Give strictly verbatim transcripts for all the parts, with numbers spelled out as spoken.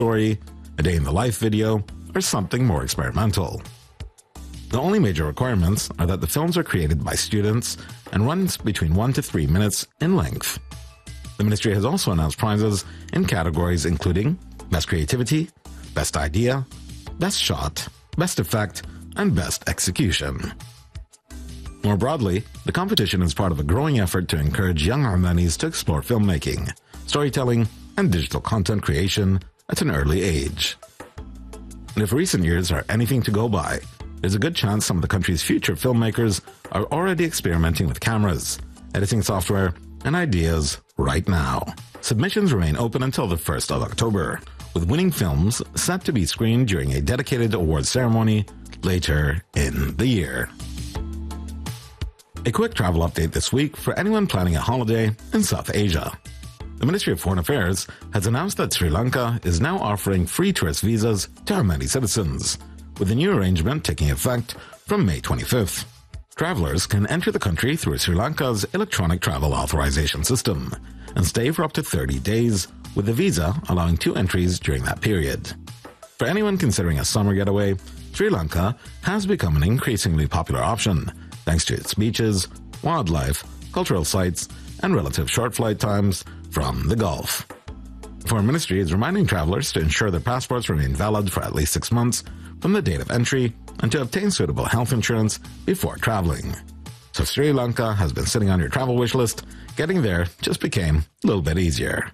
story, a day in the life video, or something more experimental. The only major requirements are that the films are created by students and runs between one to three minutes in length. The ministry has also announced prizes in categories including Best Creativity, Best Idea, Best Shot, Best Effect, and Best Execution. More broadly, the competition is part of a growing effort to encourage young Omanis to explore filmmaking, storytelling, and digital content creation at an early age. And if recent years are anything to go by, there's a good chance some of the country's future filmmakers are already experimenting with cameras, editing software, and ideas right now. Submissions remain open until the first of October, with winning films set to be screened during a dedicated awards ceremony later in the year. A quick travel update this week for anyone planning a holiday in South Asia. The Ministry of Foreign Affairs has announced that Sri Lanka is now offering free tourist visas to Omani citizens, with the new arrangement taking effect from May twenty-fifth. Travelers can enter the country through Sri Lanka's electronic travel authorization system and stay for up to thirty days, with the visa allowing two entries during that period. For anyone considering a summer getaway, Sri Lanka has become an increasingly popular option thanks to its beaches, wildlife, cultural sites, and relative short flight times from the Gulf. The Foreign Ministry is reminding travelers to ensure their passports remain valid for at least six months from the date of entry and to obtain suitable health insurance before traveling. So if Sri Lanka has been sitting on your travel wish list, getting there just became a little bit easier.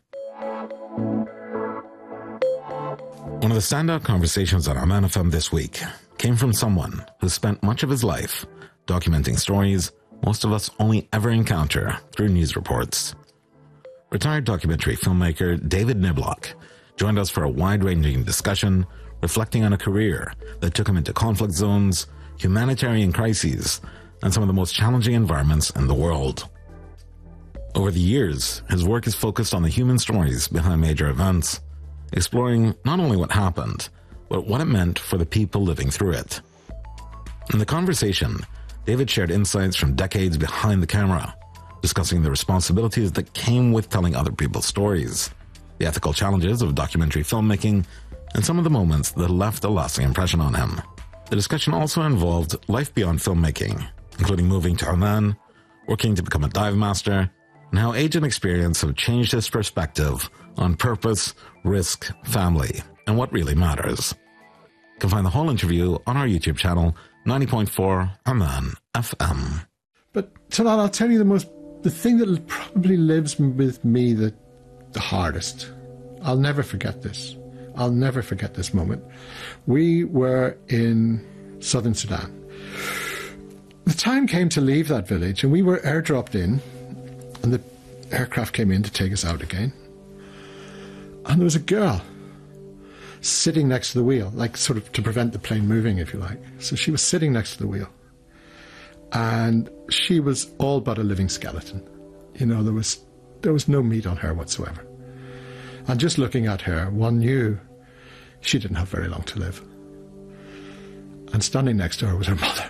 One of the standout conversations on Oman F M this week came from someone who spent much of his life documenting stories most of us only ever encounter through news reports. Retired documentary filmmaker David Niblock joined us for a wide-ranging discussion reflecting on a career that took him into conflict zones, humanitarian crises, and some of the most challenging environments in the world. Over the years, his work has focused on the human stories behind major events, exploring not only what happened, but what it meant for the people living through it. In the conversation, David shared insights from decades behind the camera, discussing the responsibilities that came with telling other people's stories, the ethical challenges of documentary filmmaking, and some of the moments that left a lasting impression on him. The discussion also involved life beyond filmmaking, including moving to Oman, working to become a dive master, and how age and experience have changed his perspective on purpose, risk, family, and what really matters. You can find the whole interview on our YouTube channel, ninety point four Oman F M. But Talal, I'll tell you the most, the thing that probably lives with me the, the hardest. I'll never forget this. I'll never forget this moment. We were in southern Sudan. The time came to leave that village, and we were airdropped in, and the aircraft came in to take us out again. And there was a girl sitting next to the wheel, like sort of to prevent the plane moving, if you like. So she was sitting next to the wheel. And she was all but a living skeleton. You know, there was there was no meat on her whatsoever. And just looking at her, one knew she didn't have very long to live. And standing next to her was her mother.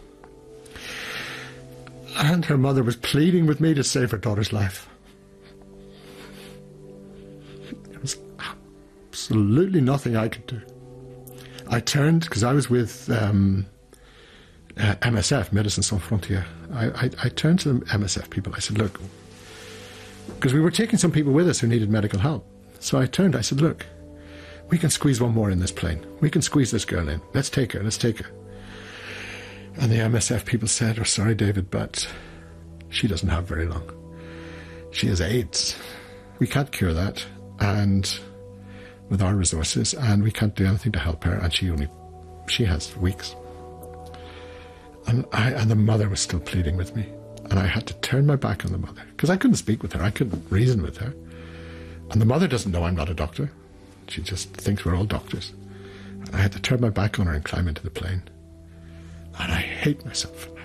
And her mother was pleading with me to save her daughter's life. There was absolutely nothing I could do. I turned, because I was with um, uh, M S F, Médecins Sans Frontières. I, I, I turned to the M S F people. I said, look, because we were taking some people with us who needed medical help. So I turned, I said, look, we can squeeze one more in this plane. We can squeeze this girl in. Let's take her, let's take her. And the M S F people said, oh, sorry, David, but she doesn't have very long. She has AIDS. We can't cure that, and with our resources, and we can't do anything to help her, and she only, she has weeks. And I, and the mother was still pleading with me, and I had to turn my back on the mother, because I couldn't speak with her, I couldn't reason with her. And the mother doesn't know I'm not a doctor. She just thinks we're all doctors. And I had to turn my back on her and climb into the plane. And I hate myself for that.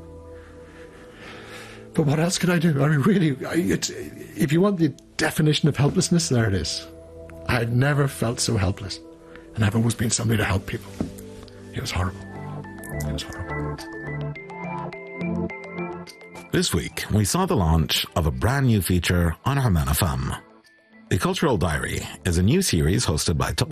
But what else could I do? I mean, really, I, it's, if you want the definition of helplessness, there it is. I've never felt so helpless. And I've always been somebody to help people. It was horrible. It was horrible. This week, we saw the launch of a brand new feature on Oman F M. The Cultural Diary is a new series hosted by